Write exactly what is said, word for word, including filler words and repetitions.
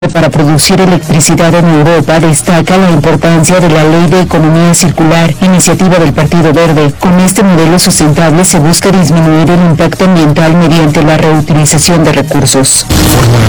Para producir electricidad en Europa destaca la importancia de la Ley de Economía Circular, iniciativa del Partido Verde. Con este modelo sustentable se busca disminuir el impacto ambiental mediante la reutilización de recursos. Fórmula